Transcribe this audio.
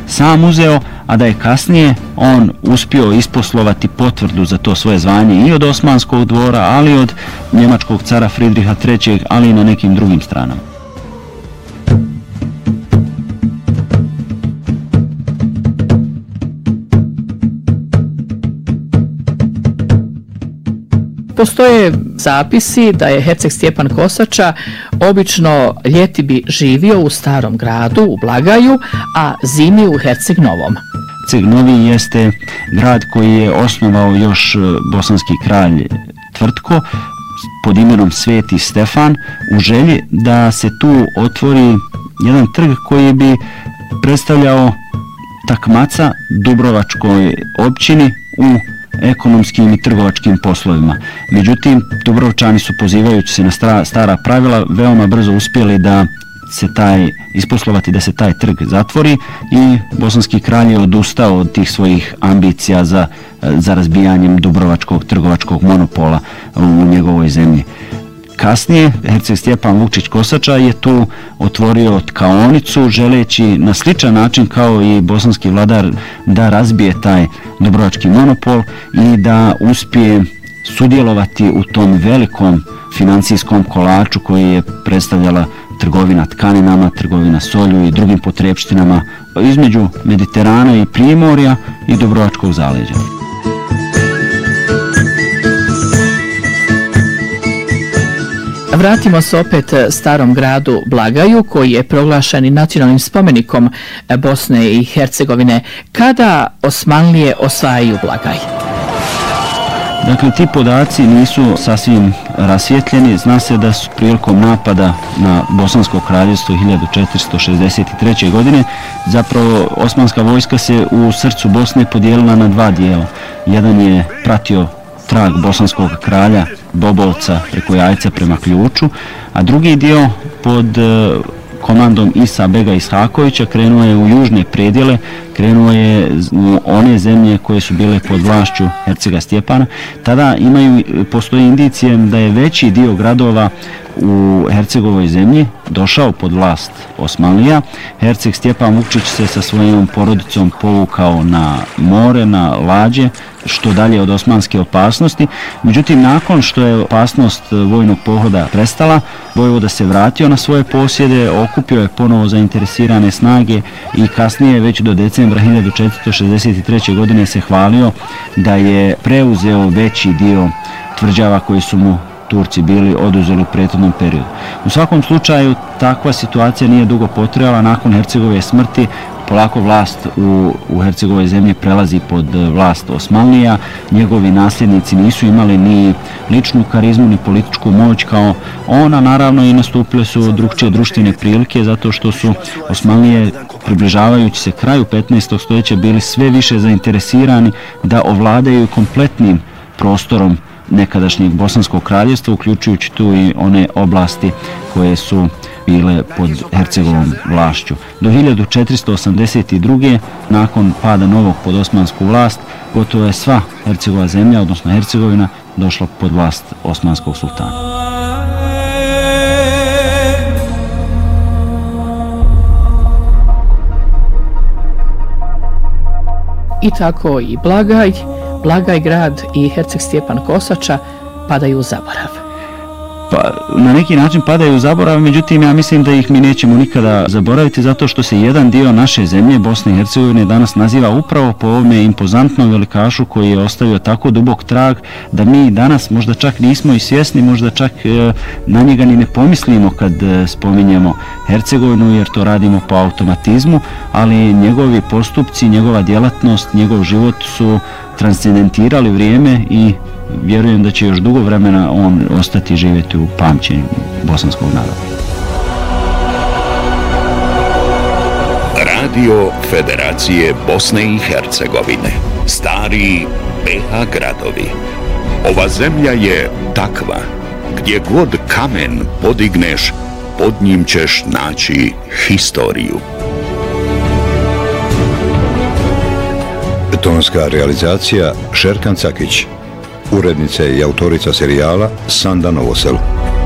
sam uzeo, a da je kasnije on uspio isposlovati potvrdu za to svoje zvanje i od Osmanskog dvora, ali od njemačkog cara Fridriha III, ali i na nekim drugim stranama. Postoje zapisi da je herceg Stjepan Kosača obično ljeti bi živio u Starom gradu, u Blagaju, a zimi u Herceg Novom. Herceg Novi jeste grad koji je osnovao još bosanski kralj Tvrtko pod imenom Sveti Stefan u želji da se tu otvori jedan trg koji bi predstavljao takmaca Dubrovačkoj općini u ekonomskim i trgovačkim poslovima. Međutim, Dubrovčani su, pozivajući se na stara pravila, veoma brzo uspjeli da se isposlovati da se taj trg zatvori i bosanski kralj je odustao od tih svojih ambicija za razbijanjem dubrovačkog trgovačkog monopola u njegovoj zemlji. Kasnije, herceg Stjepan Vukčić Kosača je tu otvorio tkaonicu, želeći na sličan način kao i bosanski vladar da razbije taj dubrovački monopol i da uspije sudjelovati u tom velikom financijskom kolaču koji je predstavljala trgovina tkaninama, trgovina solju i drugim potrepštinama između Mediterana i Primorja i Dubrovačkog zaleđa. Vratimo se opet Starom gradu Blagaju, koji je proglašen i nacionalnim spomenikom Bosne i Hercegovine. Kada Osmanlije osvajaju Blagaj? Dakle, ti podaci nisu sasvim rasvjetljeni. Zna se da su prilikom napada na Bosansko kraljevstvo 1463. godine zapravo osmanska vojska se u srcu Bosne podijelila na dva dijela. Jedan je pratio trag bosanskog kralja Bobovca preko Jajca prema Ključu, a drugi dio pod komandom Isa Bega Ishakovića krenuo je u južne predjele, krenuo je u one zemlje koje su bile pod vlašću hercega Stjepana. Tada postoje indicije da je veći dio gradova u Hercegovoj zemlji došao pod vlast Osmanlija. Herceg Stjepan Vukčić se sa svojom porodicom povukao na more, na lađe, što dalje od osmanske opasnosti. Međutim, nakon što je opasnost vojnog pohoda prestala, vojvoda se vratio na svoje posjede, okupio je ponovo zainteresirane snage i kasnije, već do decembra 1463. godine, se hvalio da je preuzeo veći dio tvrđava koji su mu Turci bili oduzeli u prethodnom periodu. U svakom slučaju, takva situacija nije dugo potrajala. Nakon Hercegove smrti polako vlast u Hercegovoj zemlji prelazi pod vlast Osmanlija. Njegovi nasljednici nisu imali ni ličnu karizmu, ni političku moć kao ona. Naravno, i nastupile su drugčije društvene prilike, zato što su Osmanlije, približavajući se kraju 15. stoljeća, bili sve više zainteresirani da ovladaju kompletnim prostorom nekadašnjeg Bosanskog kraljevstva, uključujući tu i one oblasti koje su bile pod Hercegovom vlašću. Do 1482. nakon pada novog pod osmansku vlast, gotovo je sva Hercegova zemlja, odnosno Hercegovina, došla pod vlast osmanskog sultana. I tako i Blagaj grad i herceg Stjepan Kosača padaju u zaborav. Pa, na neki način padaju u zaborav, međutim ja mislim da ih mi nećemo nikada zaboraviti, zato što se jedan dio naše zemlje, Bosne i Hercegovine, danas naziva upravo po ovome impozantnom velikašu koji je ostavio tako dubok trag da mi danas možda čak nismo i svjesni, možda čak na njega ni ne pomislimo kad spominjemo Hercegovinu, jer to radimo po automatizmu, ali njegovi postupci, njegova djelatnost, njegov život su transcendentirali vrijeme i vjerujem da će još dugo vremena on ostati živjeti u pamćenju bosanskog naroda. Radio Federacije Bosne i Hercegovine. Stari BH gradovi. Ova zemlja je takva, gdje god kamen podigneš, pod njim ćeš naći historiju. Tonska realizacija Šerkan Cakić, urednica i autorica serijala Sanda Novosel.